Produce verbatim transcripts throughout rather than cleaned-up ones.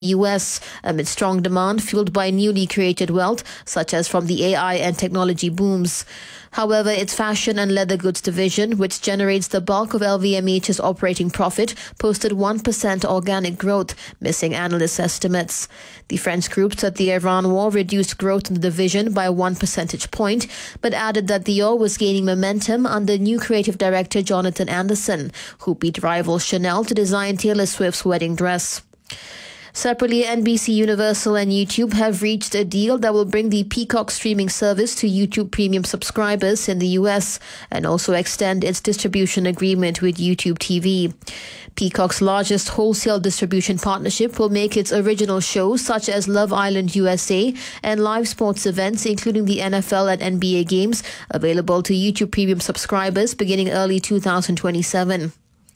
U S amid strong demand fueled by newly created wealth, such as from the A I and technology booms. However, its fashion and leather goods division, which generates the bulk of L V M H's operating profit, posted one percent organic growth, missing analysts' estimates. The French group said the Iran war reduced growth in the division by one percentage point, but added that Dior was gaining momentum under new creative director Jonathan Anderson, who beat rival Chanel to design Taylor Swift's wedding dress. Separately, N B C Universal and YouTube have reached a deal that will bring the Peacock streaming service to YouTube Premium subscribers in the U S and also extend its distribution agreement with YouTube T V. Peacock's largest wholesale distribution partnership will make its original shows such as Love Island U S A and live sports events including the N F L and N B A games available to YouTube Premium subscribers beginning early two thousand twenty-seven.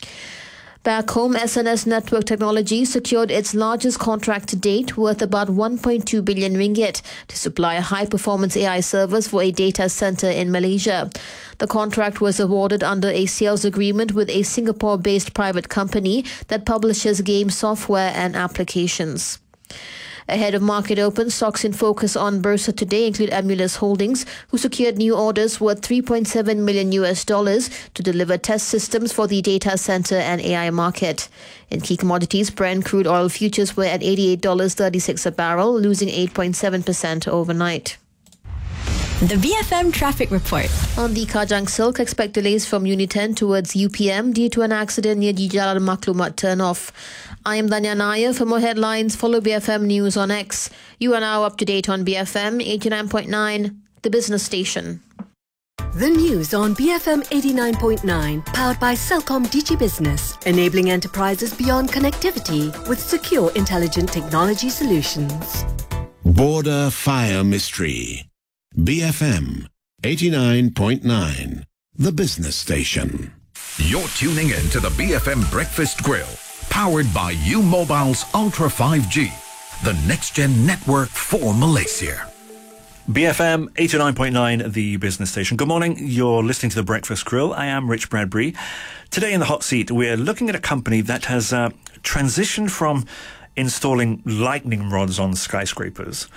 Back home, S N S Network Technologies secured its largest contract to date, worth about one point two billion ringgit, to supply high-performance A I servers for a data center in Malaysia. The contract was awarded under a sales agreement with a Singapore-based private company that publishes game software and applications. Ahead of market open, stocks in focus on Bursa today include Emulus Holdings, who secured new orders worth three point seven million U S dollars to deliver test systems for the data center and A I market. In key commodities, Brent crude oil futures were at eighty-eight dollars and thirty-six cents a barrel, losing eight point seven percent overnight. The B F M Traffic Report. On the Kajang Silk, expect delays from Unit ten towards U P M due to an accident near the Jalan Maklumat turnoff. I am Danya Nair. For more headlines, follow B F M News on X. You are now up to date on B F M eighty-nine point nine, the business station. The news on B F M eighty-nine point nine, powered by Celcom Digi Business, enabling enterprises beyond connectivity with secure, intelligent technology solutions. Border Fire Mystery. B F M eighty-nine point nine, the business station. You're tuning in to the B F M Breakfast Grill, powered by U-Mobile's Ultra five G, the next-gen network for Malaysia. B F M eighty-nine point nine, the business station. Good morning. You're listening to the Breakfast Grill. I am Rich Bradbury. Today in the hot seat, we're looking at a company that has uh, transitioned from installing lightning rods on skyscrapers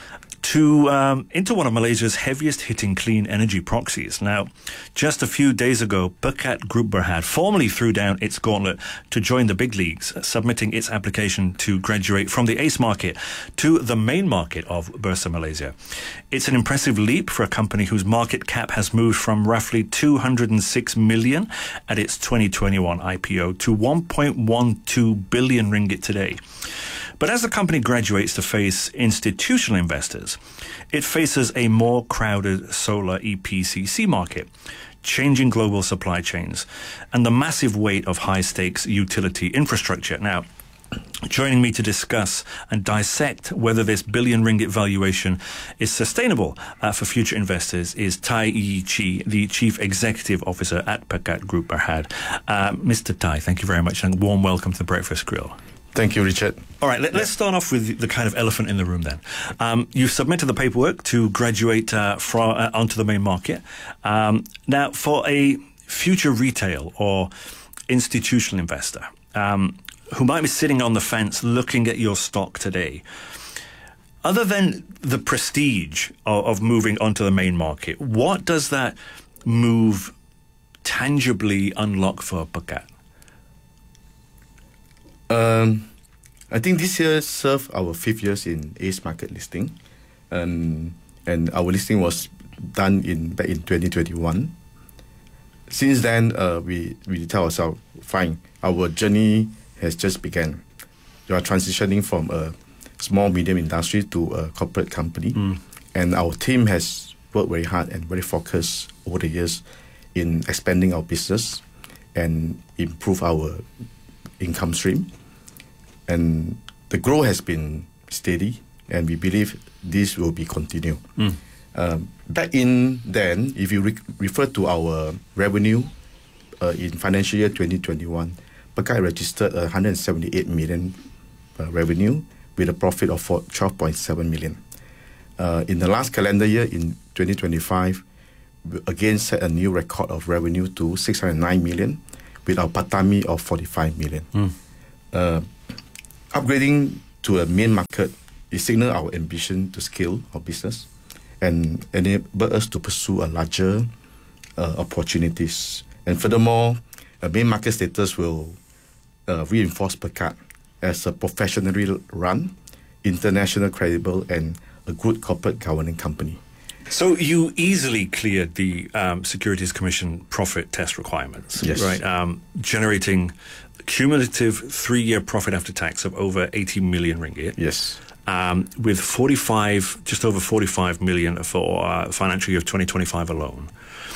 to um, into one of Malaysia's heaviest hitting clean energy proxies. Now, just a few days ago, Pekat Group Berhad formally threw down its gauntlet to join the big leagues, submitting its application to graduate from the ACE market to the main market of Bursa Malaysia. It's an impressive leap for a company whose market cap has moved from roughly two hundred six million at its twenty twenty-one I P O to one point one two billion ringgit today. But as the company graduates to face institutional investors, it faces a more crowded solar E P C C market, changing global supply chains, and the massive weight of high-stakes utility infrastructure. Now, joining me to discuss and dissect whether this billion ringgit valuation is sustainable uh, for future investors is Tai Yi Chi, the Chief Executive Officer at Pekat Group Berhad. Uh, Mister Tai, thank you very much and a warm welcome to the Breakfast Grill. Thank you, Richard. All right, let, let's start off with the kind of elephant in the room then. Um, you've submitted the paperwork to graduate uh, from, uh, onto the main market. Um, now, for a future retail or institutional investor um, who might be sitting on the fence looking at your stock today, other than the prestige of, of moving onto the main market, what does that move tangibly unlock for Pekat? Um, I think this year served our fifth years in ACE market listing, um, and our listing was done in back in twenty twenty-one. Since then, uh, we we tell ourselves, fine, our journey has just begun. We are transitioning from a small medium industry to a corporate company, mm. and our team has worked very hard and very focused over the years in expanding our business and improve our income stream. And the growth has been steady, and we believe this will be continued. Mm. Um, back in then, if you re- refer to our revenue uh, in financial year twenty twenty-one, Pekat registered one hundred seventy-eight million uh, revenue with a profit of twelve point seven million. Uh, in the last calendar year, in twenty twenty-five, we again set a new record of revenue to six hundred nine million with our PATAMI of forty-five million. Mm. Uh, upgrading to a main market, it signals our ambition to scale our business and enable us to pursue a larger uh, opportunities. And furthermore, a main market status will uh, reinforce Pekat as a professionally run, international credible, and a good corporate governing company. So you easily cleared the um, Securities Commission profit test requirements, yes. right? Um, generating cumulative three-year profit after tax of over eighty million ringgit. Yes. Um, with forty-five, just over forty-five million for uh, financial year twenty twenty-five alone.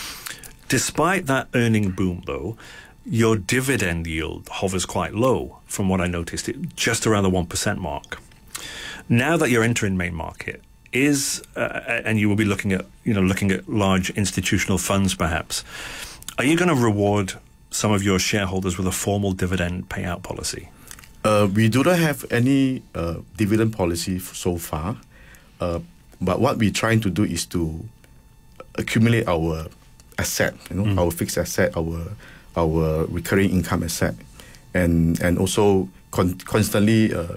Despite that earning boom, though, your dividend yield hovers quite low, from what I noticed, it just around the one percent mark. Now that you're entering main market, is uh, and you will be looking at you know looking at large institutional funds, perhaps, are you going to reward some of your shareholders with a formal dividend payout policy? Uh, we do not have any uh, dividend policy f- so far, uh, but what we're trying to do is to accumulate our asset, you know, mm. our fixed asset, our our recurring income asset, and and also con- constantly uh,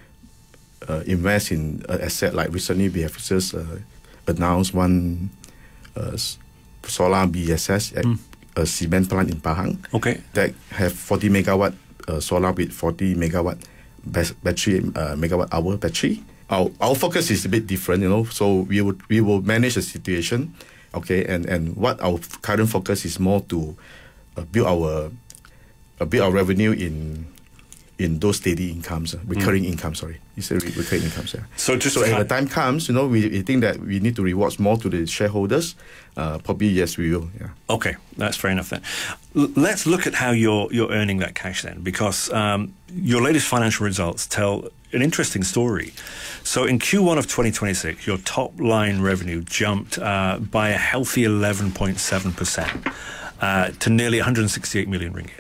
uh, invest in uh, asset. Like recently, we have just uh, announced one uh, solar B S S at mm. a cement plant in Pahang. Okay, that have forty megawatt. Uh, solar with forty megawatt bas- battery, uh, megawatt hour battery. Our our focus is a bit different, you know. So we would we will manage the situation, okay. And, and what our current focus is more to uh, build our uh, build our revenue in in those steady incomes, uh, recurring mm. income. Sorry, it's a re- recurring incomes. Yeah. So just so as the time comes, you know, we, we think that we need to reward more to the shareholders. Uh, probably yes, we will. Yeah. Okay, that's fair enough then. L- let's look at how you're you're earning that cash then, because um, your latest financial results tell an interesting story. So in Q one of twenty twenty-six, your top line revenue jumped uh, by a healthy eleven point seven percent uh, to nearly one hundred sixty-eight million ringgit.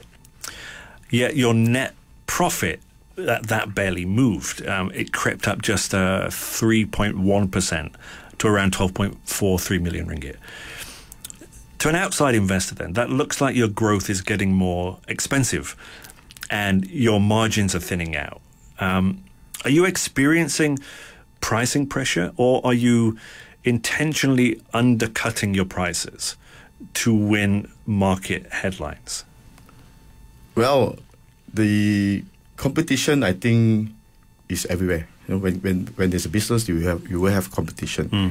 Yet your net profit, that, that barely moved. Um, it crept up just uh, three point one percent to around twelve point four three million ringgit. To an outside investor then, that looks like your growth is getting more expensive and your margins are thinning out. Um, are you experiencing pricing pressure, or are you intentionally undercutting your prices to win market headlines? Well, the competition, I think, is everywhere. You know, when, when, when there's a business, you have you will have competition. Mm.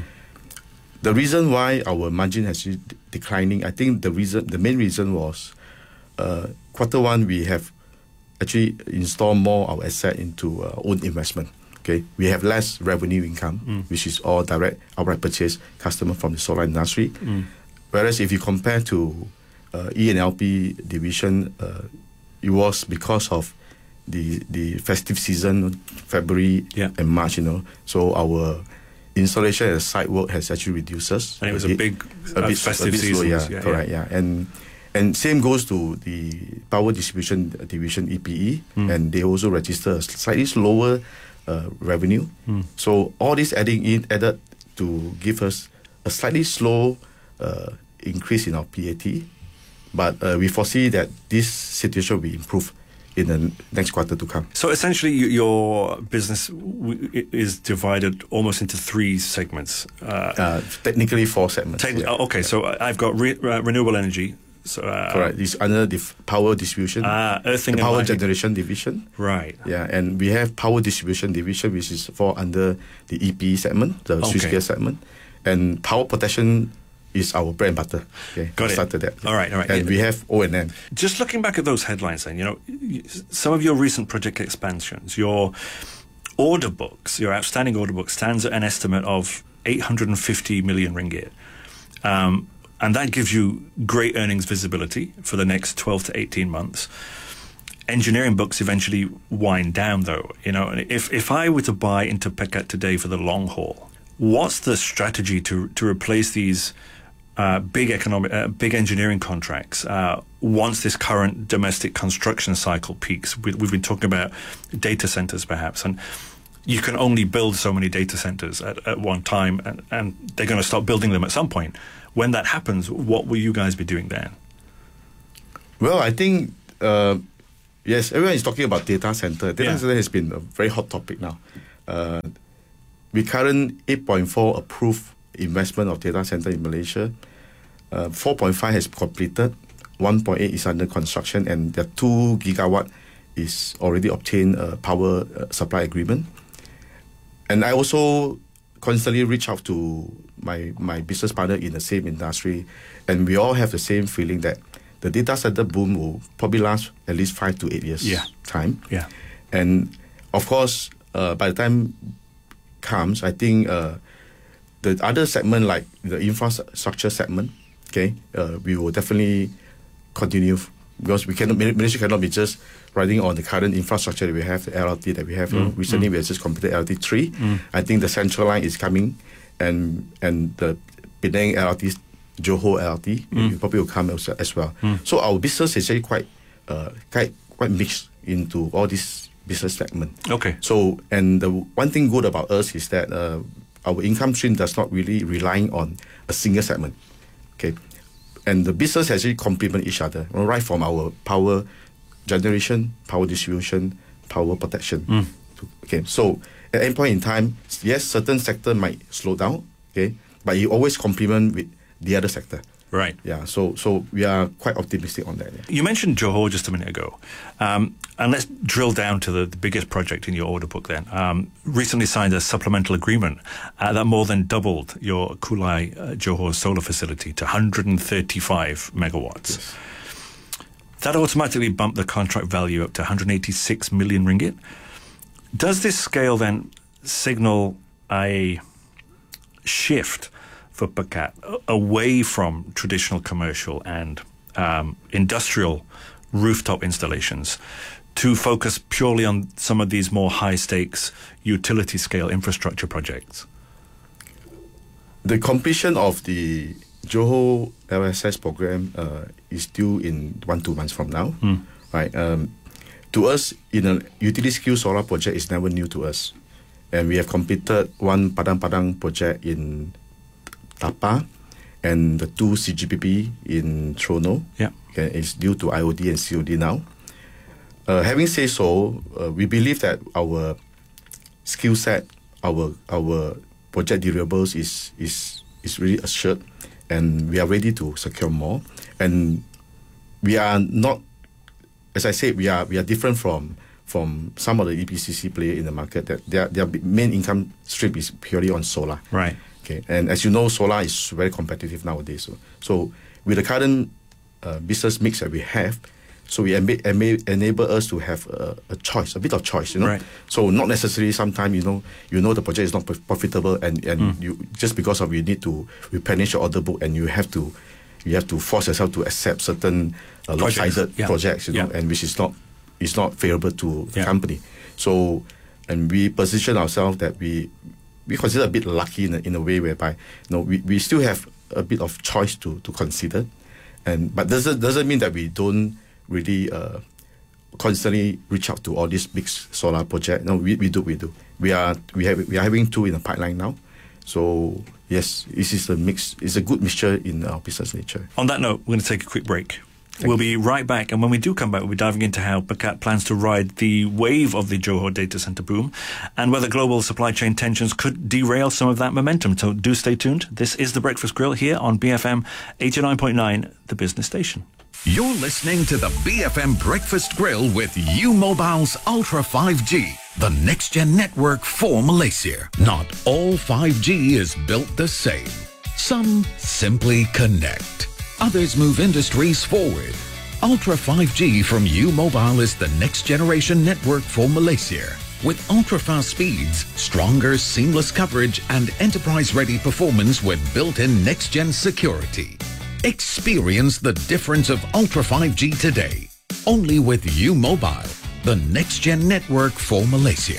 The reason why our margin has been declining, I think the reason, the main reason was uh, quarter one we have actually installed more our asset into uh, own investment. Okay, we have less revenue income, mm. which is all direct outright purchase customer from the solar industry. Mm. Whereas if you compare to uh, E and L P division, uh, it was because of the the festive season, February yeah. and March, you know. So our installation and site work has actually reduced us. And it was a, a bit, big a uh, bit, festive a bit season. Yeah, yeah, correct, yeah. yeah. And and same goes to the power distribution division, E P E, mm. and they also register a slightly slower uh, revenue. Mm. So all this adding in added to give us a slightly slow uh, increase in our P A T. But uh, we foresee that this situation will improve in the next quarter to come. So essentially, your business w- is divided almost into three segments. Uh, uh, technically, four segments. Techn- yeah. Okay, so I've got re- uh, renewable energy. So, uh, correct. It's under the f- power distribution, uh, earthing the power and generation division. Right. Yeah, and we have power distribution division, which is fall under the E P E segment, the okay. switchgear segment, and power protection is our bread and butter. Okay, Got we it. Started that. All right, all right. And yeah. we have O and M. Just looking back at those headlines, then, you know, some of your recent project expansions, your order books, your outstanding order book stands at an estimate of eight hundred fifty million ringgit. Um, and that gives you great earnings visibility for the next twelve to eighteen months. Engineering books eventually wind down, though. You know, if, if I were to buy into Pekat today for the long haul, what's the strategy to to replace these Uh, big economic, uh, big engineering contracts uh, once this current domestic construction cycle peaks? We, we've been talking about data centers, perhaps, and you can only build so many data centers at, at one time, and, and they're going to stop building them at some point. When that happens, what will you guys be doing then? Well, I think uh, Yes, everyone is talking about data center. Data Yeah. center has been a very hot topic now. Uh, we current eight point four approved investment of data center in Malaysia. Uh, four point five has completed. one point eight is under construction, and the two gigawatt is already obtained a power uh, supply agreement. And I also constantly reach out to my my business partner in the same industry, and we all have the same feeling that the data center boom will probably last at least five to eight years Yeah. time. Yeah. And of course, uh, by the time comes, I think uh, the other segment, like the infrastructure segment, okay, uh, we will definitely continue, because we cannot, Malaysia cannot be just riding on the current infrastructure that we have, the L R T that we have. Mm, You know, recently, mm. we have just completed L R T three. Mm. I think the central line is coming, and and the Penang L R T, Johor L R T, Mm. it probably will come as, as well. Mm. So our business is actually quite, uh, quite quite mixed into all these business segment. Okay. So, and the one thing good about us is that uh, our income stream does not really relying on a single segment. Okay. And the business actually complement each other, right from our power generation, power distribution, power protection. Mm. Okay. So, at any point in time, yes, certain sector might slow down, okay, but you always complement with the other sector. Right. Yeah. So, so we are quite optimistic on that. Yeah. You mentioned Johor just a minute ago. Um, and let's drill down to the, the biggest project in your order book then. Um, recently signed a supplemental agreement uh, that more than doubled your Kulai uh, Johor solar facility to one hundred thirty-five megawatts. Yes. That automatically bumped the contract value up to one hundred eighty-six million ringgit. Does this scale then signal a shift for Pekat away from traditional commercial and um, industrial rooftop installations to focus purely on some of these more high-stakes utility-scale infrastructure projects? The completion of the Johor L S S program uh, is due in one, two months from now. Mm. Right. Um, to us, in a utility-scale solar project is never new to us. And we have completed one Padang-Padang project in Tapa and the two C G P P in Trono. Yeah. Okay, it's due to I O D and C O D now. Uh, having said so, uh, we believe that our skill set, our our project deliverables is is is really assured, and we are ready to secure more. And we are not, as I said, we are we are different from from some of the E P C C player in the market. That their their main income stream is purely on solar. Right. Okay, and as you know, solar is very competitive nowadays. So, so with the current uh, business mix that we have, so we ena- ena- enable us to have a, a choice, a bit of choice, you know. Right. So not necessarily sometimes, you know, you know the project is not prof- profitable, and, and Mm. you just because of you need to replenish your order book, and you have to you have to force yourself to accept certain uh, Projects, lopsided yeah. projects, you know, Yeah. and which is not is not favorable to the Yeah. company. So, and we position ourselves that we. We consider a bit lucky in a, in a way whereby, you know, we, we still have a bit of choice to, to consider, and but doesn't doesn't mean that we don't really uh, constantly reach out to all these big solar projects. No, we, we do we do. We are we have we are having two in the pipeline now, so yes, this is a mix. It's a good mixture in our business nature. On that note, we're going to take a quick break. Thank we'll you. be right back, and when we do come back, we'll be diving into how Pekat plans to ride the wave of the Johor data center boom and whether global supply chain tensions could derail some of that momentum. So do stay tuned. This is The Breakfast Grill here on B F M eighty-nine point nine, the business station. You're listening to the B F M Breakfast Grill with U-Mobile's Ultra five G, the next-gen network for Malaysia. Not all five G is built the same. Some simply connect. Others move industries forward. Ultra five G from U-Mobile is the next-generation network for Malaysia. With ultra-fast speeds, stronger seamless coverage, and enterprise-ready performance with built-in next-gen security. Experience the difference of Ultra five G today. Only with U-Mobile, the next-gen network for Malaysia.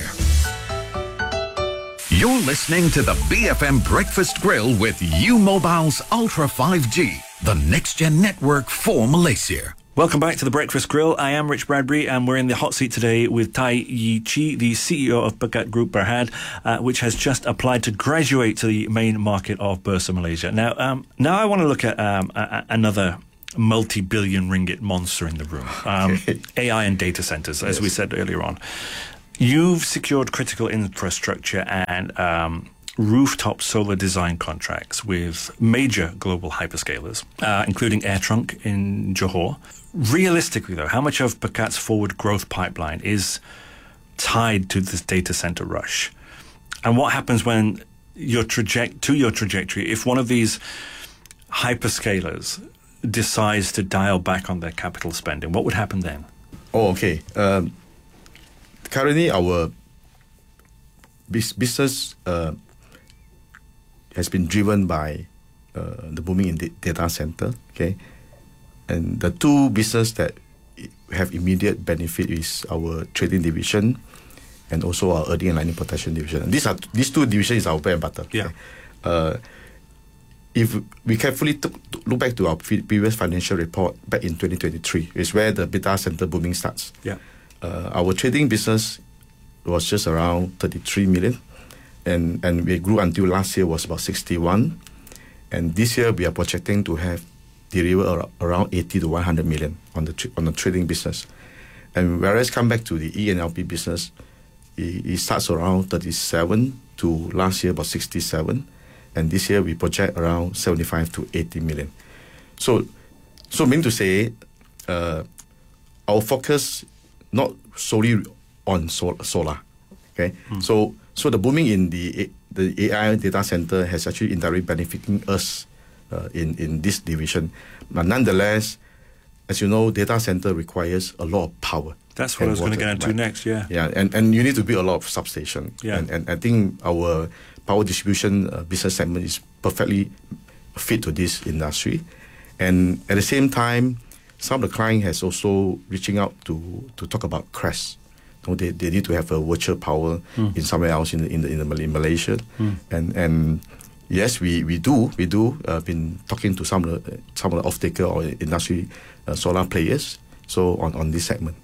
You're listening to the B F M Breakfast Grill with U-Mobile's Ultra five G, the next-gen network for Malaysia. Welcome back to The Breakfast Grill. I am Rich Bradbury, and we're in the hot seat today with Tai Yi Chi, the C E O of Pekat Group Berhad, uh, which has just applied to graduate to the main market of Bursa Malaysia. Now, um, now I want to look at um, a- a- another multi-billion ringgit monster in the room. Um, Okay. A I and data centers, as Yes. we said earlier on. You've secured critical infrastructure and um, rooftop solar design contracts with major global hyperscalers, uh, including AirTrunk in Johor. Realistically, though, how much of Pekat's forward growth pipeline is tied to this data center rush? And what happens when your traject to your trajectory, if one of these hyperscalers decides to dial back on their capital spending, what would happen then? Oh, okay. Um, currently, our bus- business uh, has been driven by uh, the booming in da- data center. Okay, and the two business that i- have immediate benefit is our trading division and also our earning and lightning protection division. And these are these two divisions is our bread and butter. Yeah. Okay? Uh, if we carefully took, look back to our pre- previous financial report back in twenty twenty-three, is where the data center booming starts. Yeah. Uh, our trading business was just around thirty-three million, and, and we grew until last year was about sixty-one, and this year we are projecting to have deliver ar- around eighty to one hundred million on the tra- on the trading business. And whereas come back to the E and L P business, it, it starts around thirty-seven to last year about sixty-seven, and this year we project around seventy-five to eighty million. So, so mean to say, uh, our focus not solely on sol- solar. Okay, so so the booming in the A- the A I data center has actually indirectly benefiting us uh, in in this division. But nonetheless, as you know, data center requires a lot of power. That's what and I was going to water, get into right? next, yeah. Yeah, and, and you need to build a lot of substation. Yeah. And, and I think our power distribution uh, business segment is perfectly fit to this industry. And at the same time, some of the client has also reaching out to, to talk about CREST. You know, they, they need to have a virtual power in somewhere else in the, in the, in, the, Mal- in Malaysia. And and yes, we, we do we do uh, been talking to some of the some of the off-taker or industry uh, solar players. So on, on this segment.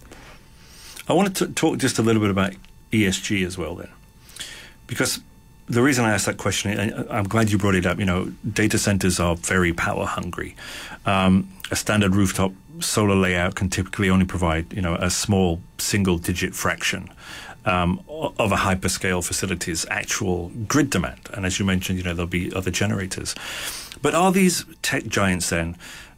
I wanted to talk just a little bit about E S G as well then. Because the reason I asked that question, I- I'm glad you brought it up, you know, data centers are very power hungry. Um, a standard rooftop solar layout can typically only provide, you know, a small single digit fraction um, o- of a hyperscale facility's actual grid demand. And as you mentioned, you know, there'll be other generators. But are these tech giants then,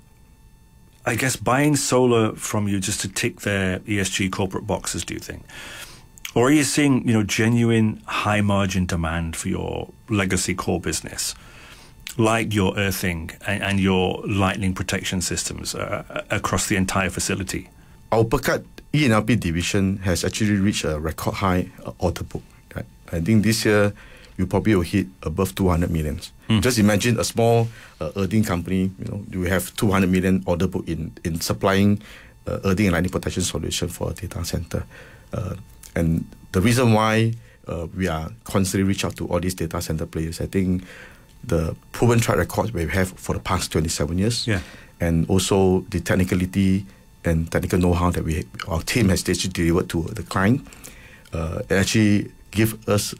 I guess, buying solar from you just to tick their E S G corporate boxes, do you think? Or are you seeing, you know, genuine high margin demand for your legacy core business, like your earthing and, and your lightning protection systems uh, across the entire facility? Our Pekat E and L P division has actually reached a record high uh, order book. Right? I think this year you probably will hit above two hundred millions. Just imagine a small uh, earthing company, you know, you have two hundred million order book in, in supplying uh, earthing and lightning protection solution for a data center. Uh, and the reason why uh, we are constantly reach out to all these data center players, I think the proven track record we have for the past twenty-seven years, Yeah. and also the technicality and technical know-how that we our team has actually delivered to the client, uh, actually give us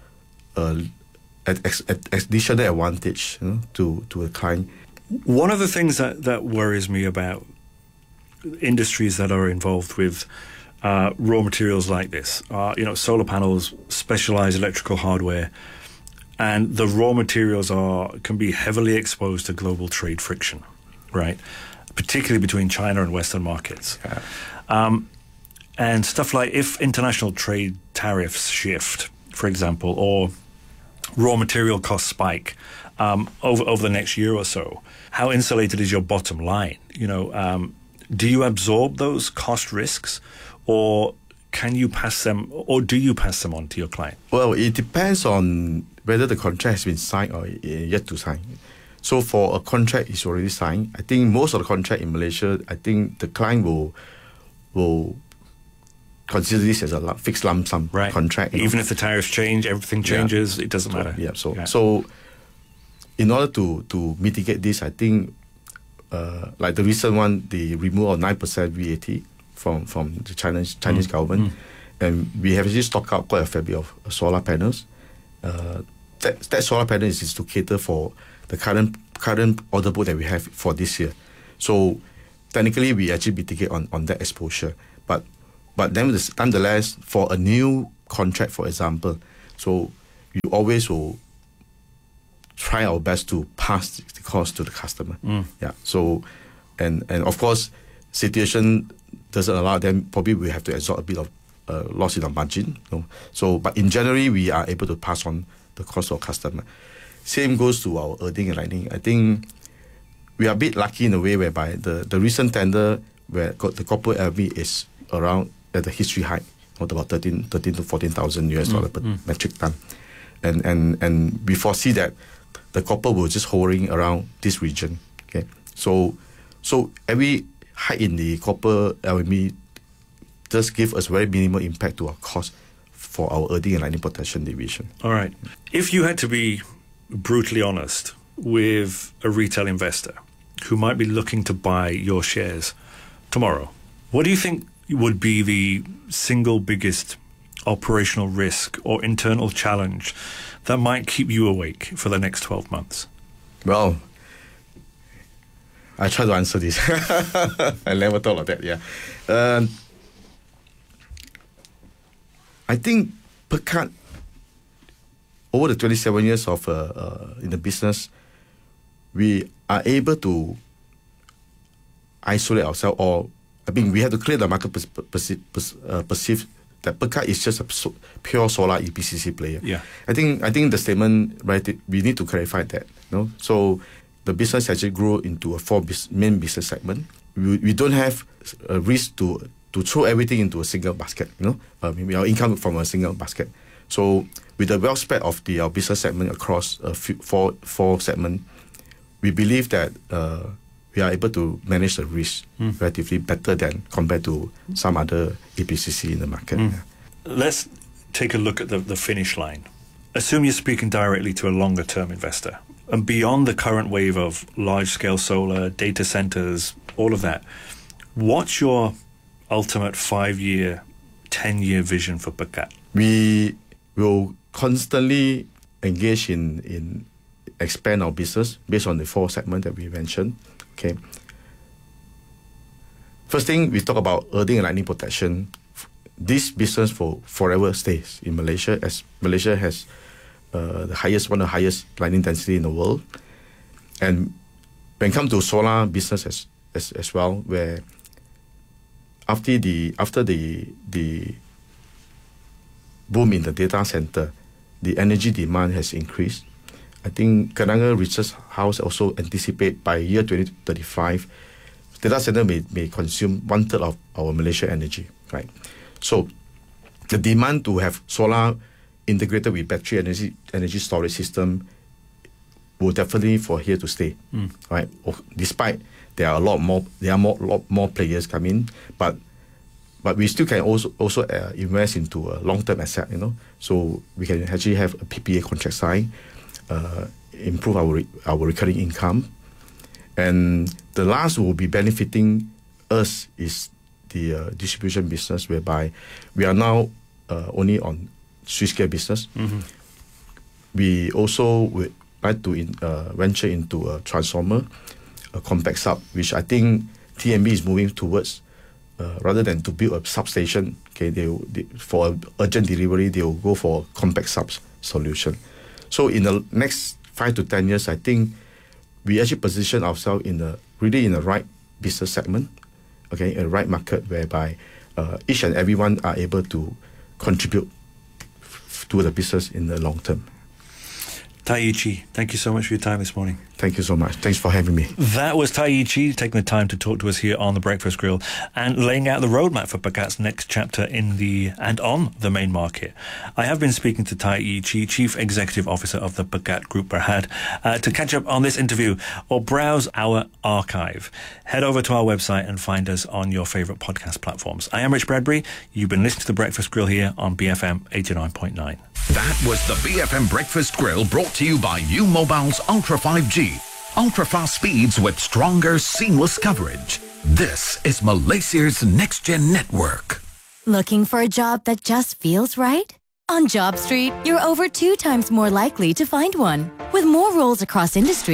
uh, an ex- an additional advantage, you know, to to the client. One of the things that, that worries me about industries that are involved with uh, raw materials like this are, you know, solar panels, specialized electrical hardware, and the raw materials are can be heavily exposed to global trade friction, right? Particularly between China and Western markets. Yeah. Um, and stuff like if international trade tariffs shift, for example, or raw material costs spike um, over over the next year or so, how insulated is your bottom line? You know, um, do you absorb those cost risks, or can you pass them, or do you pass them on to your client? Well, it depends on whether the contract has been signed or yet to sign. So for a contract is already signed, I think most of the contract in Malaysia, I think the client will will consider this as a lu- fixed lump sum Right. contract. you Even know. if the tariffs change, everything Yeah. changes, it doesn't matter. Yeah. So so in order to to mitigate this, I think uh, like the recent one, the removal of nine percent V A T from from the Chinese Chinese Mm. government, and we have actually stocked up quite a fair bit of solar panels. Uh, that that solar panel is, is to cater for the current current order book that we have for this year. So technically, we actually mitigate on, on that exposure. But but nonetheless, for a new contract, for example, so you always will try our best to pass the cost to the customer. Mm. Yeah. So, and and of course, situation doesn't allow them. Probably we have to absorb a bit of uh, loss in our margin. You know? So, but in January, we are able to pass on the cost to our customer. Same goes to our earning and lightning. I think we are a bit lucky in a way whereby the, the recent tender where the copper L V is around at the history high, about thirteen, thirteen to fourteen thousand U S dollar mm, per mm. metric ton, and and and we foresee that the copper will just hovering around this region. Okay, so so every hike in the copper L M E does give us very minimal impact to our cost for our earning and lightning protection division. All right, if you had to be brutally honest with a retail investor who might be looking to buy your shares tomorrow, what do you think would be the single biggest operational risk or internal challenge that might keep you awake for the next twelve months? Well, I try to answer this. I never thought of that, yeah. Um, I think Pekat, over the twenty-seven years of uh, uh, in the business, we are able to isolate ourselves, or I mean, we have to clear the market pers- pers- pers- uh, perceive that Pekat is just a so- pure solar E P C C player. Yeah, I think I think the statement, right, we need to clarify that. You know? So the business actually grew into a four bis- main business segment. We, we don't have a risk to to throw everything into a single basket. You know, uh, maybe our income from a single basket. So with the well spread of the our business segment across a few, four four segment, we believe that uh, we are able to manage the risk mm. relatively better than compared to some other E P C C in the market. Mm. Yeah. Let's take a look at the, the finish line. Assume you're speaking directly to a longer term investor, and beyond the current wave of large scale solar, data centers, all of that, what's your ultimate five year, ten year vision for Pekat? We will constantly engage in, in expand our business based on the four segments that we mentioned. Okay. First thing, we talk about earning and lightning protection. This business for forever stays in Malaysia, as Malaysia has uh, the highest, one of the highest lightning density in the world. And when it comes to solar business as, as, as well, where after the after the the boom in the data center, the energy demand has increased. I think Kenanga Research House also anticipate by year twenty thirty-five, data center may, may consume one third of our Malaysia energy, right? So the demand to have solar integrated with battery energy energy storage system will definitely for here to stay, mm. right? Despite there are a lot more, there are more lot more players coming, but but we still can also also uh, invest into a long term asset, you know. So we can actually have a P P A contract sign, uh, improve our re- our recurring income, and the last will be benefiting us is the uh, distribution business, whereby we are now uh, only on switchgear business. Mm-hmm. We also would like to in, uh, venture into a transformer, a compact sub, which I think T M B is moving towards. Uh, rather than to build a substation, okay, they, they for urgent delivery they will go for compact subs solution. So in the next five to ten years, I think we actually position ourselves in the really in the right business segment, okay, a right market whereby uh, each and everyone are able to contribute f- to the business in the long term. Tai Yi Chi, thank you so much for your time this morning. Thank you so much. Thanks for having me. That was Tai Yi Chi taking the time to talk to us here on the Breakfast Grill and laying out the roadmap for Pekat's next chapter in the and on the main market. I have been speaking to Tai Yi Chi, Chief Executive Officer of the Pekat Group Berhad. Uh, to catch up on this interview or browse our archive, head over to our website and find us on your favourite podcast platforms. I am Rich Bradbury. You've been listening to the Breakfast Grill here on B F M eighty-nine point nine. That was the B F M Breakfast Grill, brought to you by U Mobile's Ultra five G. Ultra fast speeds with stronger, seamless coverage. This is Malaysia's next gen network. Looking for a job that just feels right? On JobStreet, you're over two times more likely to find one. With more roles across industries,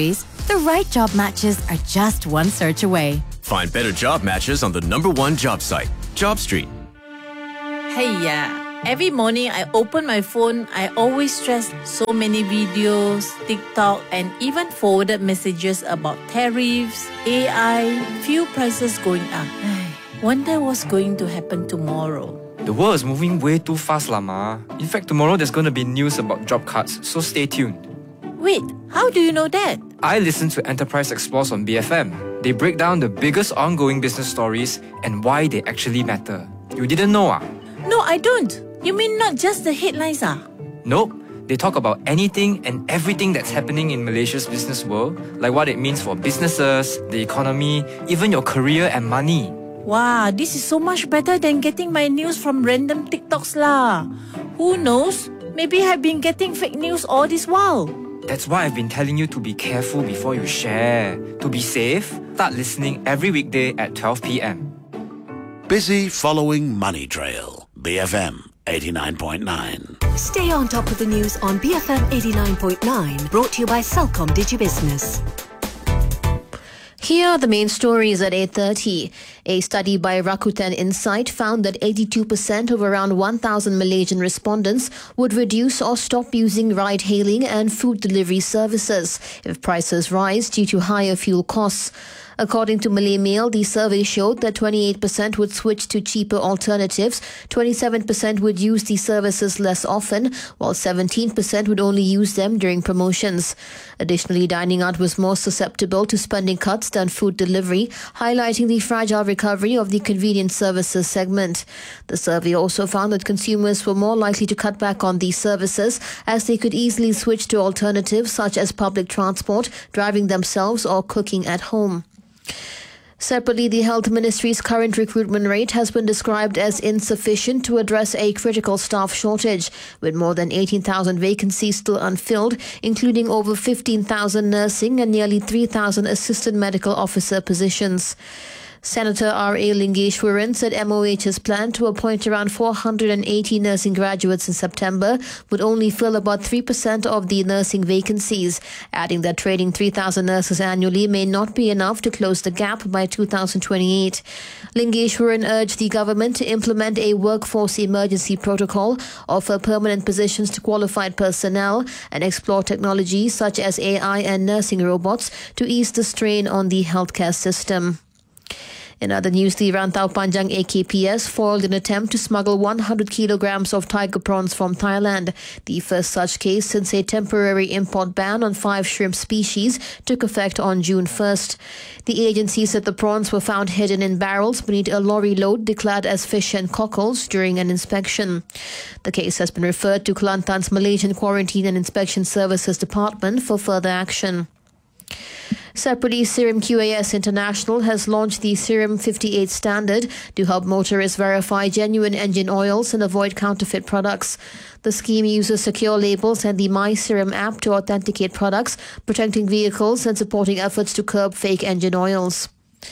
The right job matches are just one search away. Find better job matches on the number one job site, JobStreet. Hey, yeah. Every morning I open my phone, I always stress so many videos, TikTok, and even forwarded messages about tariffs, A I, fuel prices going up. Wonder what's going to happen tomorrow. The world is moving way too fast, Lama. In fact, tomorrow there's going to be news about job cuts, so stay tuned. Wait, how do you know that? I listen to Enterprise Explores on B F M. They break down the biggest ongoing business stories and why they actually matter. You didn't know, ah? No, I don't. You mean not just the headlines, ah? Nope. They talk about anything and everything that's happening in Malaysia's business world, like what it means for businesses, the economy, even your career and money. Wow, this is so much better than getting my news from random TikToks lah. Who knows? Maybe I've been getting fake news all this while. That's why I've been telling you to be careful before you share. To be safe, start listening every weekday at twelve p.m. Busy following Money Trail. B F M eighty-nine point nine. Stay on top of the news on B F M eighty-nine point nine, brought to you by Celcom DigiBusiness. Here are the main stories at eight thirty. A study by Rakuten Insight found that eighty-two percent of around one thousand Malaysian respondents would reduce or stop using ride-hailing and food delivery services if prices rise due to higher fuel costs. According to Malay Mail, the survey showed that twenty-eight percent would switch to cheaper alternatives, twenty-seven percent would use the services less often, while seventeen percent would only use them during promotions. Additionally, dining out was more susceptible to spending cuts than food delivery, highlighting the fragile recovery of the convenience services segment. The survey also found that consumers were more likely to cut back on these services as they could easily switch to alternatives such as public transport, driving themselves or cooking at home. Separately, the Health Ministry's current recruitment rate has been described as insufficient to address a critical staff shortage, with more than eighteen thousand vacancies still unfilled, including over fifteen thousand nursing and nearly three thousand assistant medical officer positions. Senator R A Lingeshwaran said M O H's plan to appoint around four hundred eighty nursing graduates in September would only fill about three percent of the nursing vacancies, adding that training three thousand nurses annually may not be enough to close the gap by two thousand twenty-eight. Lingeshwaran urged the government to implement a workforce emergency protocol, offer permanent positions to qualified personnel, and explore technologies such as A I and nursing robots to ease the strain on the healthcare system. In other news, the Rantau Panjang A K P S foiled an attempt to smuggle one hundred kilograms of tiger prawns from Thailand, the first such case since a temporary import ban on five shrimp species took effect on June first. The agency said the prawns were found hidden in barrels beneath a lorry load declared as fish and cockles during an inspection. The case has been referred to Kelantan's Malaysian Quarantine and Inspection Services Department for further action. Separately, Serum Q A S International has launched the Serum fifty-eight standard to help motorists verify genuine engine oils and avoid counterfeit products. The scheme uses secure labels and the My Serum app to authenticate products, protecting vehicles and supporting efforts to curb fake engine oils.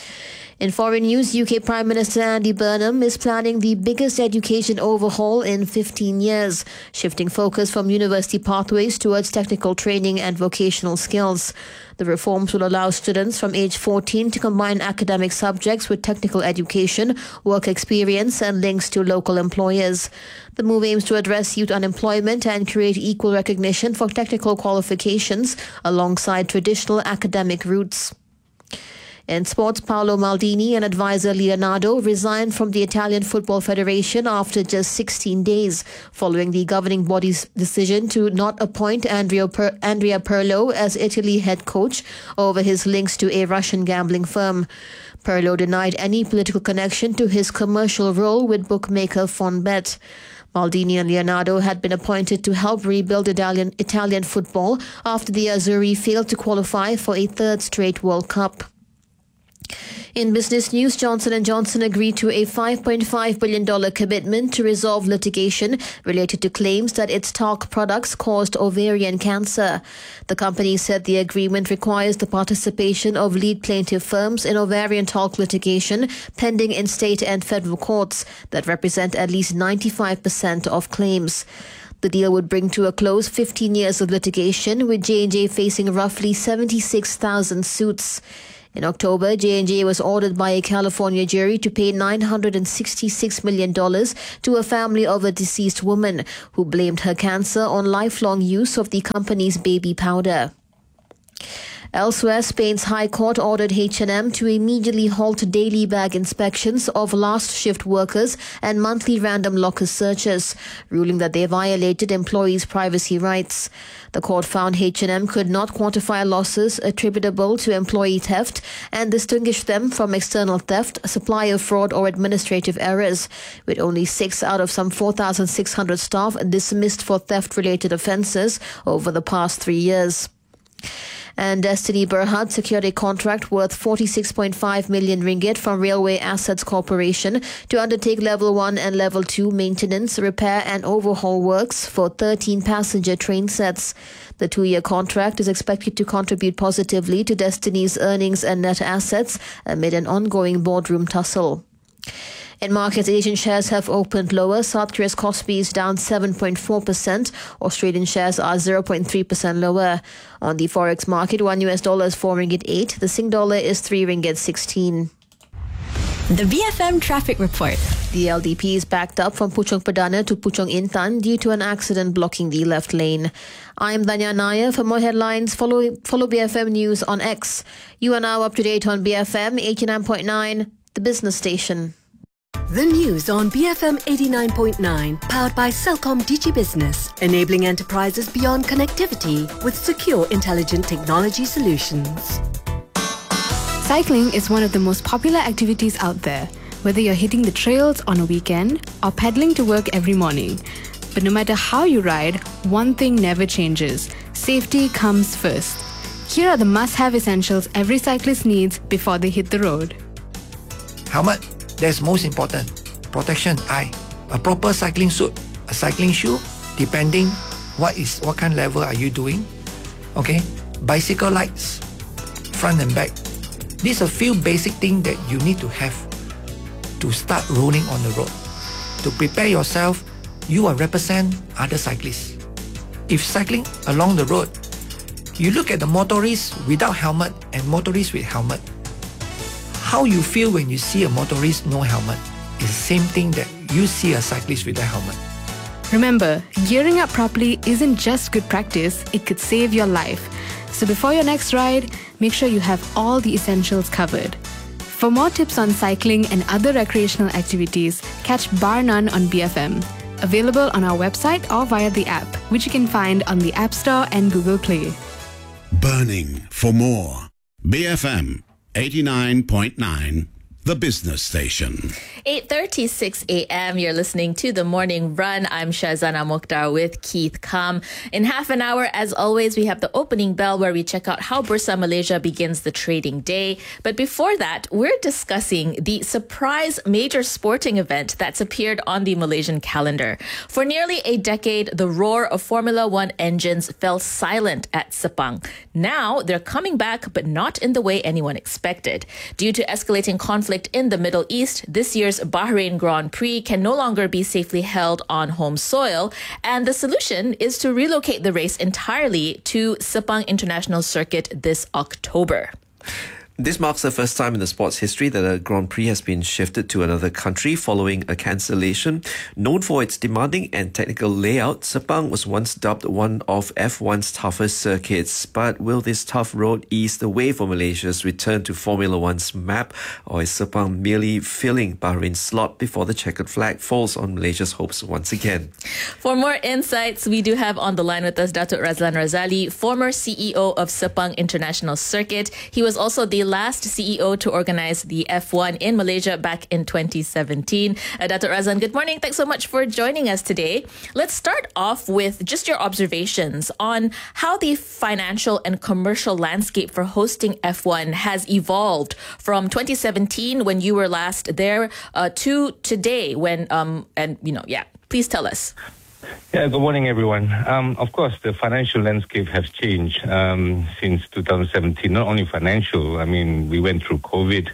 In foreign news, U K Prime Minister Andy Burnham is planning the biggest education overhaul in fifteen years, shifting focus from university pathways towards technical training and vocational skills. The reforms will allow students from age fourteen to combine academic subjects with technical education, work experience, and links to local employers. The move aims to address youth unemployment and create equal recognition for technical qualifications alongside traditional academic routes. In sports, Paolo Maldini and advisor Leonardo resigned from the Italian Football Federation after just sixteen days, following the governing body's decision to not appoint Andrea, per- Andrea Pirlo as Italy head coach over his links to a Russian gambling firm. Pirlo denied any political connection to his commercial role with bookmaker Fonbet. Maldini and Leonardo had been appointed to help rebuild Italian, Italian football after the Azzurri failed to qualify for a third straight World Cup. In business news, Johnson and Johnson agreed to a five point five billion dollars commitment to resolve litigation related to claims that its talc products caused ovarian cancer. The company said the agreement requires the participation of lead plaintiff firms in ovarian talc litigation pending in state and federal courts that represent at least ninety-five percent of claims. The deal would bring to a close fifteen years of litigation, with J and J facing roughly seventy-six thousand suits. In October, J and J was ordered by a California jury to pay nine hundred sixty-six million dollars to a family of a deceased woman who blamed her cancer on lifelong use of the company's baby powder. Elsewhere, Spain's High Court ordered H and M to immediately halt daily bag inspections of last shift workers and monthly random locker searches, ruling that they violated employees' privacy rights. The court found H and M could not quantify losses attributable to employee theft and distinguish them from external theft, supplier fraud or administrative errors, with only six out of some four thousand six hundred staff dismissed for theft-related offences over the past three years. And Destiny Berhad secured a contract worth forty-six point five million ringgit from Railway Assets Corporation to undertake Level one and Level two maintenance, repair and overhaul works for thirteen passenger train sets. The two-year contract is expected to contribute positively to Destiny's earnings and net assets amid an ongoing boardroom tussle. In markets, Asian shares have opened lower. South Korea's Kospi is down seven point four percent. Australian shares are zero point three percent lower. On the forex market, one U S dollar is four ringgit eight. The Sing dollar is three ringgit sixteen. The B F M Traffic Report. The L D P is backed up from Puchong Perdana to Puchong Intan due to an accident blocking the left lane. I'm Danya Nair. For more headlines, follow, follow B F M News on X. You are now up to date on B F M eighty-nine point nine, the business station. The news on B F M eighty-nine point nine, powered by Celcom Digi Business, enabling enterprises beyond connectivity with secure, intelligent technology solutions. Cycling is one of the most popular activities out there, whether you're hitting the trails on a weekend or pedaling to work every morning. But no matter how you ride, one thing never changes: safety comes first. Here are the must-have essentials every cyclist needs before they hit the road. Helmet. That's most important. Protection, eye. A proper cycling suit, a cycling shoe, depending what is what kind of level are you doing. Okay? Bicycle lights, front and back. These are a few basic things that you need to have to start rolling on the road. To prepare yourself, you are represent other cyclists. If cycling along the road, you look at the motorists without helmet and motorists with helmet. How you feel when you see a motorist no helmet is the same thing that you see a cyclist with a helmet. Remember, gearing up properly isn't just good practice, it could save your life. So before your next ride, make sure you have all the essentials covered. For more tips on cycling and other recreational activities, catch Bar None on B F M. Available on our website or via the app, which you can find on the App Store and Google Play. Burning for more. B F M eighty-nine point nine, the business station. eight thirty-six a.m. You're listening to The Morning Run. I'm Shazana Mokhtar with Keith Kam. In half an hour, as always, we have the opening bell where we check out how Bursa Malaysia begins the trading day. But before that, we're discussing the surprise major sporting event that's appeared on the Malaysian calendar. For nearly a decade, the roar of Formula One engines fell silent at Sepang. Now, they're coming back, but not in the way anyone expected. Due to escalating conflict in the Middle East, this year's Bahrain Grand Prix can no longer be safely held on home soil, and the solution is to relocate the race entirely to Sepang International Circuit this October. This marks the first time in the sport's history that a Grand Prix has been shifted to another country following a cancellation. Known for its demanding and technical layout, Sepang was once dubbed one of F one's toughest circuits. But will this tough road ease the way for Malaysia's return to Formula One's map, or is Sepang merely filling Bahrain's slot before the checkered flag falls on Malaysia's hopes once again? For more insights, we do have on the line with us Datuk Razlan Razali, former C E O of Sepang International Circuit. He was also the last C E O to organize the F one in Malaysia back in twenty seventeen. Uh, Datuk Razlan, good morning. Thanks so much for joining us today. Let's start off with just your observations on how the financial and commercial landscape for hosting F one has evolved from twenty seventeen, when you were last there, uh, to today when, um, and you know, yeah, please tell us. Yeah, good morning, everyone. Um, of course, the financial landscape has changed um, since two thousand seventeen. Not only financial, I mean, we went through COVID.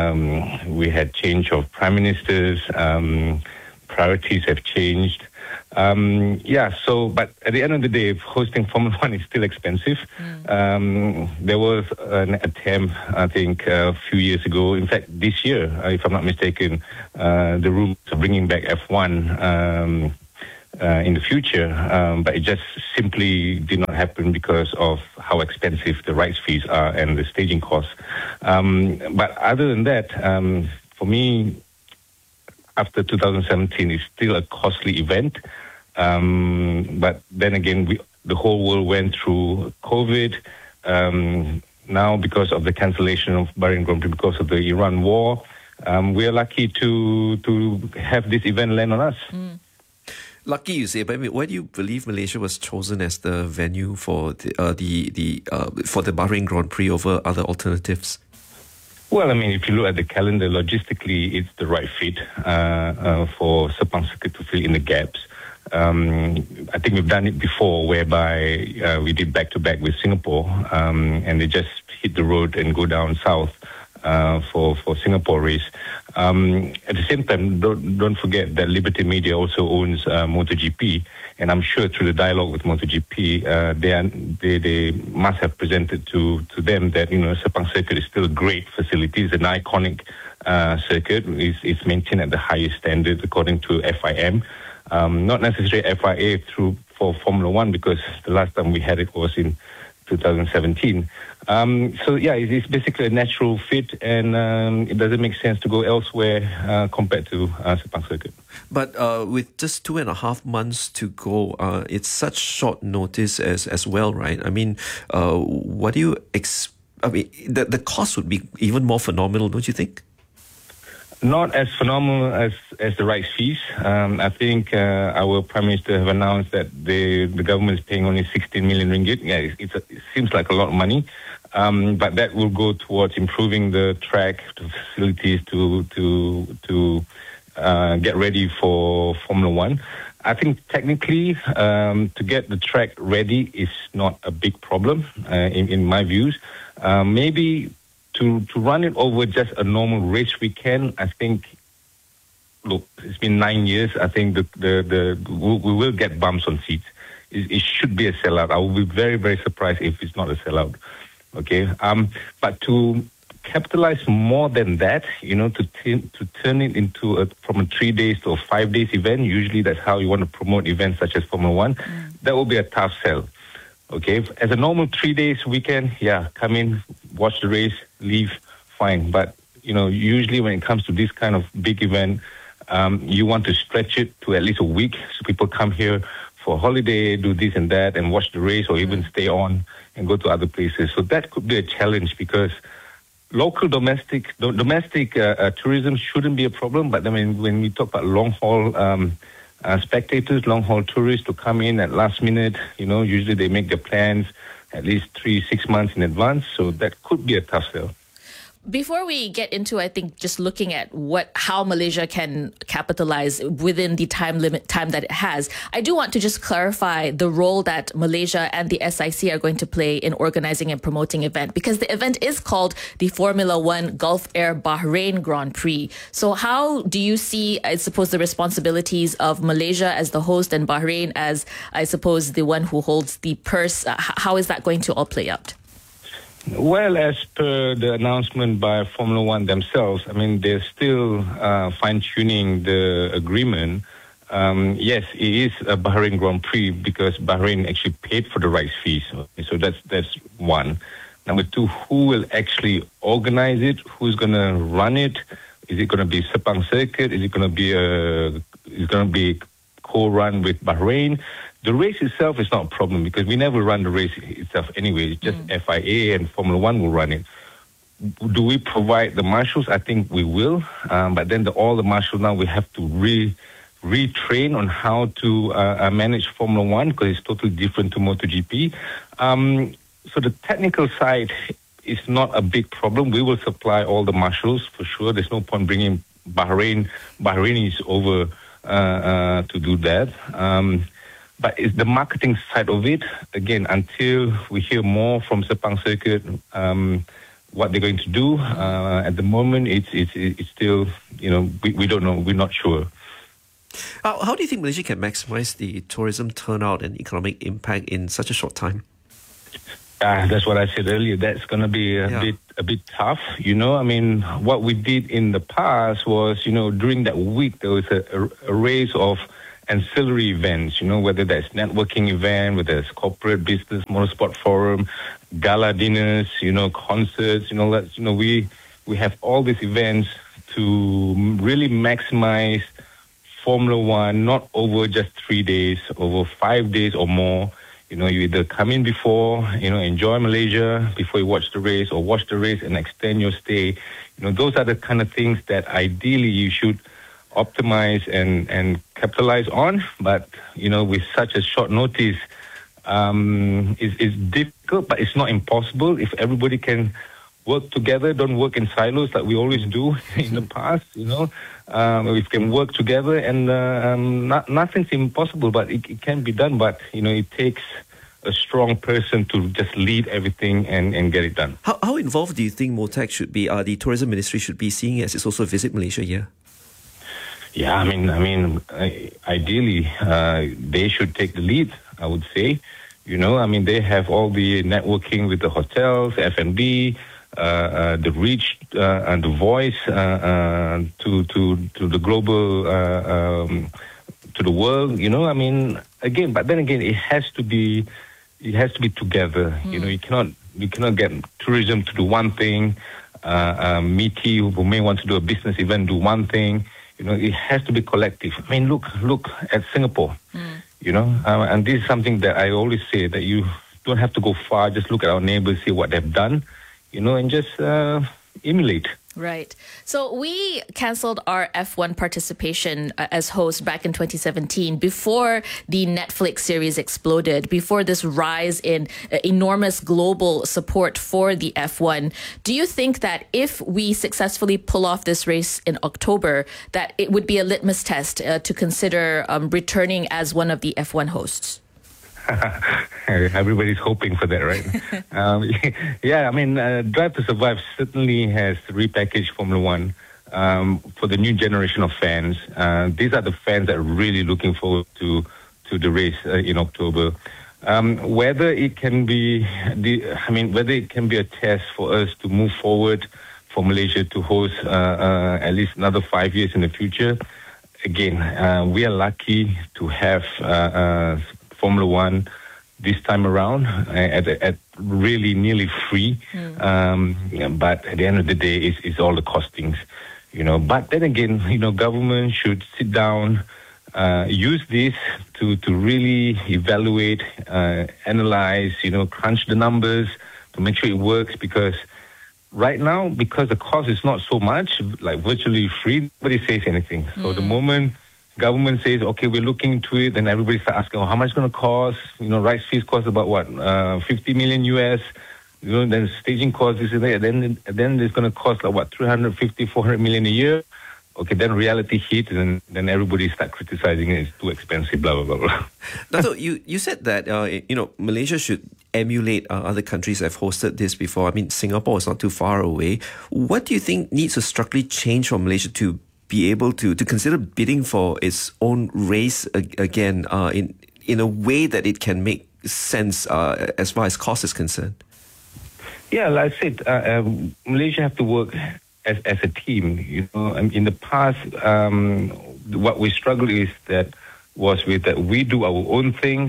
Um, we had change of prime ministers. Um, priorities have changed. Um, yeah, so, but at the end of the day, hosting Formula One is still expensive. Mm. Um, there was an attempt, I think, uh, a few years ago. In fact, this year, uh, if I'm not mistaken, uh, the rules of bringing back F one um, uh, in the future, um, but it just simply did not happen because of how expensive the rights fees are and the staging costs. Um, but other than that, um, for me, after two thousand seventeen, it's still a costly event. Um, but then again, we, the whole world went through COVID. Um, now, because of the cancellation of Bahrain Grand Prix, because of the Iran war, um, we are lucky to to have this event land on us. Mm. Lucky, you say, but why do you believe Malaysia was chosen as the venue for the uh, the the uh, for the Bahrain Grand Prix over other alternatives? Well, I mean, if you look at the calendar, logistically, it's the right fit uh, uh, for Sepang Circuit to fill in the gaps. Um, I think we've done it before, whereby uh, we did back-to-back with Singapore, um, and they just hit the road and go down south uh, for for Singapore race. Um, at the same time, don't don't forget that Liberty Media also owns uh, MotoGP, and I'm sure through the dialogue with MotoGP, uh, they, are, they they must have presented to to them that, you know, Sepang Circuit is still a great facility. It's an iconic uh, circuit. It's, it's maintained at the highest standard according to F I M. Um, not necessarily F I A through for Formula One, because the last time we had it was in two thousand seventeen. Um, so yeah, it is basically a natural fit, and um, it doesn't make sense to go elsewhere uh, compared to uh, Sepang Circuit. But uh, with just two and a half months to go, uh, it's such short notice as as well, right? I mean, uh, what do you ex? I mean, the the cost would be even more phenomenal, don't you think? Not as phenomenal as, as the rights fees. Um, I think uh, our Prime Minister have announced that the the government is paying only sixteen million ringgit. Yeah, it's, it's a, it seems like a lot of money, um, but that will go towards improving the track, the facilities to to to uh, get ready for Formula One. I think technically, um, to get the track ready is not a big problem uh, in in my views. Uh, maybe. To, to run it over just a normal race weekend, I think, look, it's been nine years. I think the the, the we, we will get bumps on seats. It, it should be a sellout. I will be very, very surprised if it's not a sellout. Okay, um, but to capitalize more than that, you know, to t- to turn it into a, from a three days to a five days event. Usually, that's how you want to promote events such as Formula One. Mm. That will be a tough sell. Okay, as a normal three days weekend, yeah, come in, watch the race, leave, fine. But, you know, usually when it comes to this kind of big event, um, you want to stretch it to at least a week, so people come here for a holiday, do this and that, and watch the race, or even stay on and go to other places. So that could be a challenge, because local domestic domestic uh, uh, tourism shouldn't be a problem. But I mean, when we talk about long haul um, uh, spectators, long haul tourists to come in at last minute, you know, usually they make their plans at least three, six months in advance. So that could be a tough sell. Before we get into, I think, just looking at what how Malaysia can capitalize within the time limit time that it has, I do want to just clarify the role that Malaysia and the S I C are going to play in organizing and promoting event, because the event is called the Formula One Gulf Air Bahrain Grand Prix. So how do you see, I suppose, the responsibilities of Malaysia as the host and Bahrain as, I suppose, the one who holds the purse? Uh, how is that going to all play out? Well, as per the announcement by Formula One themselves, I mean, they're still uh, fine-tuning the agreement. Um, yes, it is a Bahrain Grand Prix because Bahrain actually paid for the rights fees. So that's that's one. Number two, who will actually organize it? Who's going to run it? Is it going to be Sepang Circuit? Is it going to be a? Is it going to be co-run with Bahrain? The race itself is not a problem because we never run the race itself anyway. It's just mm. F I A and Formula One will run it. Do we provide the marshals? I think we will. Um, but then the, all the marshals now, we have to re retrain on how to uh, uh, manage Formula One because it's totally different to MotoGP. Um, so the technical side is not a big problem. We will supply all the marshals for sure. There's no point bringing Bahrain, Bahrainis over uh, uh, to do that. Um, But it's the marketing side of it. Again, until we hear more from Sepang Circuit, um, what they're going to do. Uh, at the moment, it's it's it's still, you know, we, we don't know. We're not sure. How, how do you think Malaysia can maximize the tourism turnout and economic impact in such a short time? Ah, that's what I said earlier. That's going to be a Yeah. bit a bit tough. You know, I mean, what we did in the past was, you know, during that week there was a, a, a race of ancillary events. You know, whether that's networking event, whether it's corporate business, motorsport forum, gala dinners, you know, concerts. You know, that's you know we we have all these events to really maximize Formula One, not over just three days, over five days or more. You know, you either come in before, you know, enjoy Malaysia before you watch the race, or watch the race and extend your stay. You know, those are the kind of things that ideally you should optimize and, and capitalize on. But, you know, with such a short notice, um, it's, it's difficult, but it's not impossible if everybody can work together, don't work in silos like we always do in the past, you know. Um, we can work together, and uh, um, not, nothing's impossible, but it, it can be done. But, you know, it takes a strong person to just lead everything and, and get it done. How, how involved do you think MOTAC should be, uh, the tourism ministry should be, seeing as it's also Visit Malaysia here? Yeah, I mean, I mean, I- ideally, uh, they should take the lead, I would say. You know, I mean, they have all the networking with the hotels, F and B, uh, uh, the reach uh, and the voice uh, uh, to to to the global uh, um, to the world. You know, I mean, again, but then again, it has to be it has to be together. Mm. You know, you cannot you cannot get tourism to do one thing. Uh, uh, Meaty, who may want to do a business event, do one thing. You know, it has to be collective. I mean, look look at Singapore. Mm. You know, uh, and this is something that I always say, that you don't have to go far. Just look at our neighbors, see what they've done, you know, and just uh, emulate. Right. So we cancelled our F one participation uh, as host back in twenty seventeen, before the Netflix series exploded, before this rise in uh, enormous global support for the F one. Do you think that if we successfully pull off this race in October, that it would be a litmus test uh, to consider um, returning as one of the F one hosts? Everybody's hoping for that, right? um, yeah, I mean, uh, Drive to Survive certainly has repackaged Formula One um, for the new generation of fans. Uh, these are the fans that are really looking forward to to the race uh, in October. Um, whether it can be, the, I mean, whether it can be a test for us to move forward for Malaysia to host uh, uh, at least another five years in the future. Again, uh, we are lucky to have Uh, uh, Formula One this time around at, at really nearly free. Mm. Um, but at the end of the day, it's, it's all the costings, you know. But then again, you know, government should sit down, uh, use this to, to really evaluate, uh, analyze, you know, crunch the numbers to make sure it works, because right now, because the cost is not so much, like virtually free, nobody says anything. Mm. So the moment government says, okay, we're looking into it, then everybody starts asking, oh, how much it's going to cost? You know, rights fees cost about what, uh, fifty million U S, you know, then staging costs, this and that. Then, then it's going to cost like what, three hundred fifty, four hundred million a year. Okay, then reality hits, and then everybody start criticizing it. It's too expensive, blah, blah, blah, blah. Dato', you, you said that, uh, you know, Malaysia should emulate uh, other countries that have hosted this before. I mean, Singapore is not too far away. What do you think needs to structurally change for Malaysia to be able to, to consider bidding for its own race ag- again uh, in in a way that it can make sense uh, as far as cost is concerned? Yeah, like I said, uh, um, Malaysia have to work as as a team. You know, in the past, um, what we struggled is that was with that we do our own thing.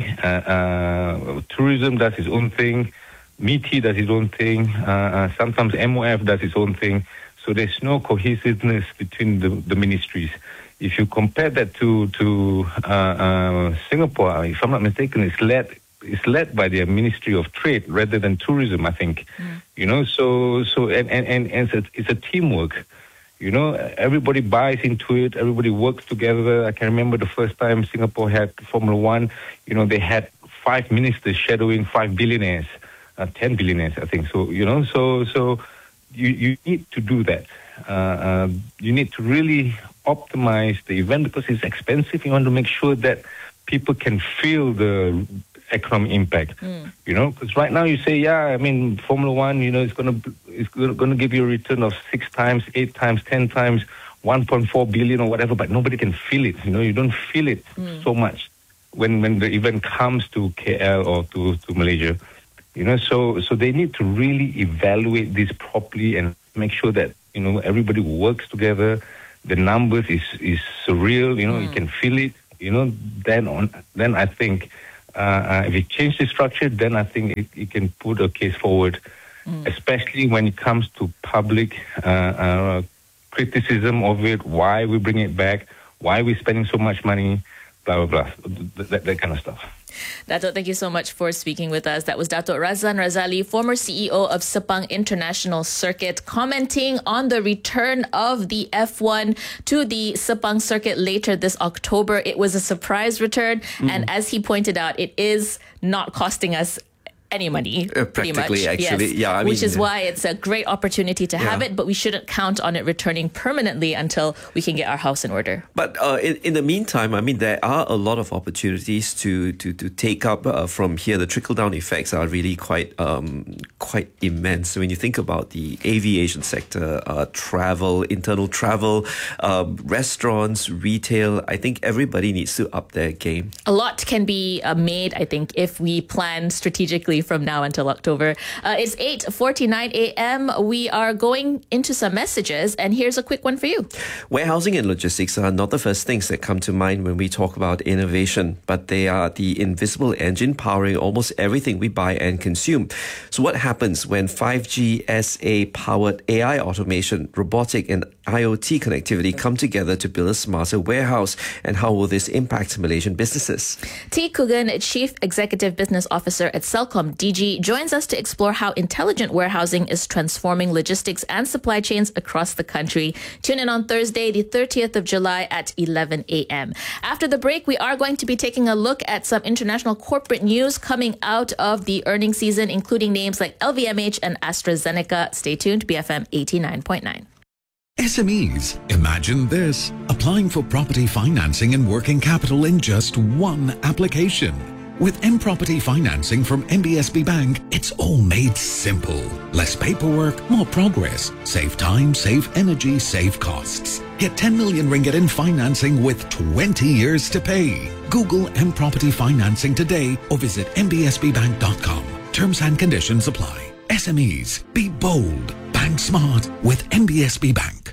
Uh, uh, tourism does its own thing. Meaty does its own thing. Uh, uh, sometimes M O F does its own thing. So there's no cohesiveness between the, the ministries. If you compare that to to uh, uh, Singapore, if I'm not mistaken, it's led it's led by their Ministry of Trade rather than tourism, I think. Mm. You know, so so and and, and, and it's, a, it's a teamwork. You know, everybody buys into it. Everybody works together. I can remember the first time Singapore had Formula One. You know, they had five ministers shadowing five billionaires, uh, ten billionaires, I think. So you know, so so. You, you need to do that. Uh, uh, you need to really optimize the event, because it's expensive. You want to make sure that people can feel the economic impact. Mm. You know, because right now you say, yeah, I mean, Formula One, you know, it's going to it's going to give you a return of six times, eight times, ten times one point four billion or whatever, but nobody can feel it. You know, you don't feel it mm. so much when when the event comes to K L or to, to Malaysia. You know, so so they need to really evaluate this properly and make sure that, you know, everybody works together. The numbers is is surreal. You know, mm. you can feel it. You know, then on then I think uh, uh, if you change the structure, then I think it, it can put a case forward, mm. especially when it comes to public uh, uh, criticism of it. Why we bring it back? Why we spending so much money? Blah blah blah. That, that kind of stuff. Dato', thank you so much for speaking with us. That was Dato' Razlan Razali, former C E O of Sepang International Circuit, commenting on the return of the F one to the Sepang Circuit later this October. It was a surprise return, mm. and as he pointed out, it is not costing us any money, uh, pretty practically, much. actually, yes. yeah. I Which mean, is why it's a great opportunity to yeah. have it, but we shouldn't count on it returning permanently until we can get our house in order. But uh, in, in the meantime, I mean, there are a lot of opportunities to to, to take up uh, from here. The trickle-down effects are really quite um, quite immense. When you think about the aviation sector, uh, travel, internal travel, uh, restaurants, retail, I think everybody needs to up their game. A lot can be uh, made, I think, if we plan strategically from now until October. Uh, it's eight forty-nine a.m. We are going into some messages, and here's a quick one for you. Warehousing and logistics are not the first things that come to mind when we talk about innovation, but they are the invisible engine powering almost everything we buy and consume. So what happens when five G S A-powered A I automation, robotic and IoT connectivity come together to build a smarter warehouse, and how will this impact Malaysian businesses? T. Coogan, Chief Executive Business Officer at Celcom D G, joins us to explore how intelligent warehousing is transforming logistics and supply chains across the country. Tune in on Thursday, the thirtieth of July at eleven a.m. After the break, we are going to be taking a look at some international corporate news coming out of the earnings season, including names like L V M H and AstraZeneca. Stay tuned, B F M eighty-nine point nine. S M Es, imagine this. Applying for property financing and working capital in just one application. With M-Property Financing from M B S B Bank, it's all made simple. Less paperwork, more progress. Save time, save energy, save costs. Get ten million ringgit in financing with twenty years to pay. Google M-Property Financing today or visit m b s b bank dot com. Terms and conditions apply. S M Es, be bold. Bank smart with M B S B Bank.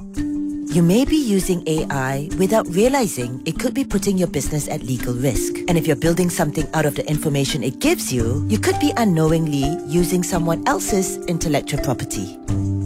You may be using A I without realizing it could be putting your business at legal risk. And if you're building something out of the information it gives you, you could be unknowingly using someone else's intellectual property.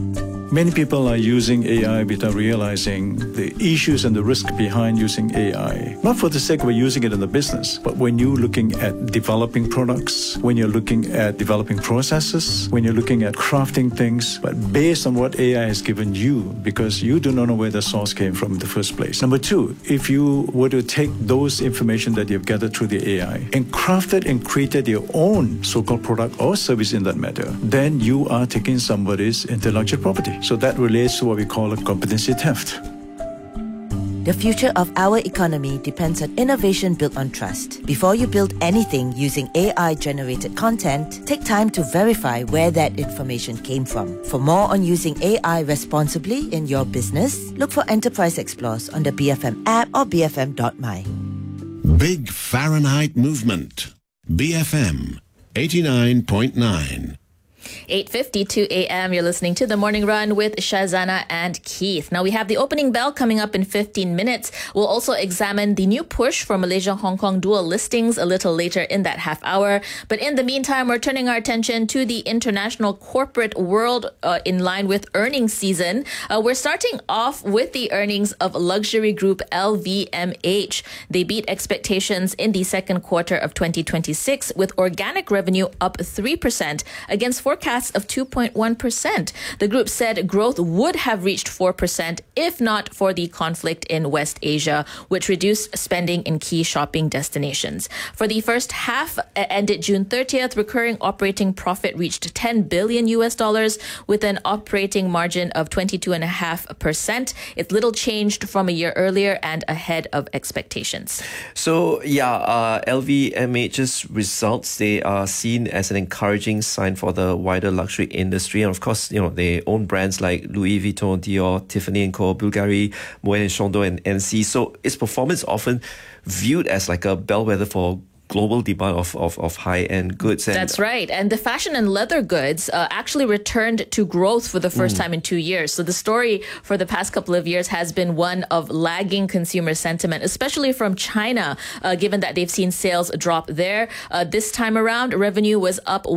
Many people are using A I without realizing the issues and the risk behind using A I. Not for the sake of using it in the business, but when you're looking at developing products, when you're looking at developing processes, when you're looking at crafting things, but based on what A I has given you, because you do not know where the source came from in the first place. Number two, if you were to take those information that you've gathered through the A I and crafted and created your own so-called product or service in that matter, then you are taking somebody's intellectual property. So that relates to what we call a competency theft. The future of our economy depends on innovation built on trust. Before you build anything using A I-generated content, take time to verify where that information came from. For more on using A I responsibly in your business, look for Enterprise Explorers on the B F M app or b f m dot m y. Big Fahrenheit Movement. B F M eighty-nine point nine. eight fifty-two a.m. You're listening to The Morning Run with Shazana and Keith. Now, we have the opening bell coming up in fifteen minutes. We'll also examine the new push for Malaysia-Hong Kong dual listings a little later in that half hour. But in the meantime, we're turning our attention to the international corporate world uh, in line with earnings season. Uh, we're starting off with the earnings of luxury group L V M H. They beat expectations in the second quarter of twenty twenty-six with organic revenue up three percent against forecasts of two point one percent. The group said growth would have reached four percent if not for the conflict in West Asia, which reduced spending in key shopping destinations. For the first half, ended June thirtieth, recurring operating profit reached ten billion U S dollars with an operating margin of twenty-two point five percent. It's little changed from a year earlier and ahead of expectations. So, yeah, uh, L V M H's results, they are seen as an encouraging sign for the wider luxury industry. And of course, you know, they own brands like Louis Vuitton, Dior, Tiffany and Co, Bulgari, Moët and Chandon, and N C. So its performance often viewed as like a bellwether for global demand of, of, of high-end goods. And that's right. And the fashion and leather goods uh, actually returned to growth for the first mm. time in two years. So the story for the past couple of years has been one of lagging consumer sentiment, especially from China, uh, given that they've seen sales drop there. Uh, this time around, revenue was up